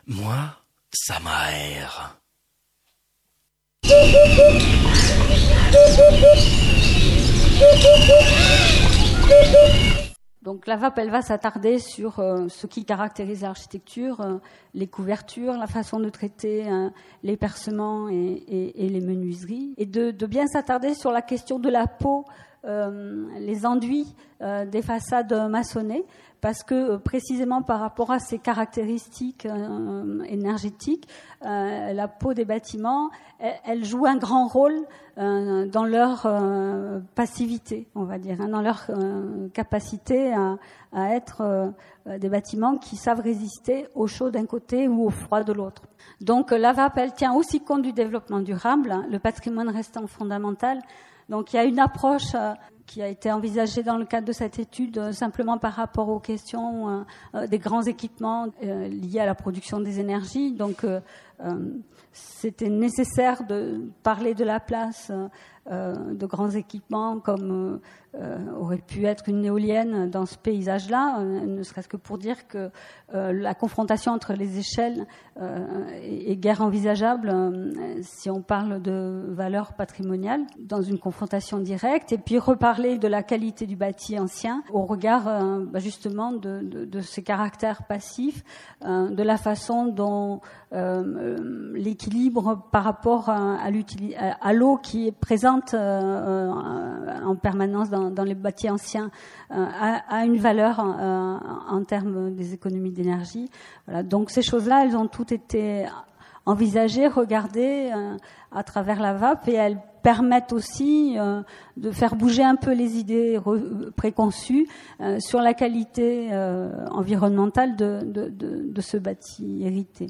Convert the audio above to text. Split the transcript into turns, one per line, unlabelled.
Moi, ça m'aère.
Donc la VAP, elle va s'attarder sur ce qui caractérise l'architecture, les couvertures, la façon de traiter les percements et les menuiseries, et de bien s'attarder sur la question de la peau, les enduits des façades maçonnées, parce que précisément par rapport à ces caractéristiques énergétiques, la peau des bâtiments, elle joue un grand rôle dans leur passivité, on va dire, dans leur capacité à être des bâtiments qui savent résister au chaud d'un côté ou au froid de l'autre. Donc la VAP, elle tient aussi compte du développement durable, le patrimoine restant fondamental. Donc il y a une approche qui a été envisagée dans le cadre de cette étude simplement par rapport aux questions des grands équipements liés à la production des énergies. Donc c'était nécessaire de parler de la place de grands équipements comme aurait pu être une éolienne dans ce paysage-là, ne serait-ce que pour dire que la confrontation entre les échelles est guère envisageable si on parle de valeur patrimoniale dans une confrontation directe, et puis reparler de la qualité du bâti ancien au regard justement de ses caractères passifs, de la façon dont l'équilibre par rapport à l'eau qui est présente en permanence dans les bâtis anciens a une valeur en termes des économies d'énergie. Voilà. Donc ces choses-là, elles ont toutes été envisagées, regardées à travers la VAP, et elles permettent aussi de faire bouger un peu les idées préconçues sur la qualité environnementale de ce bâti hérité.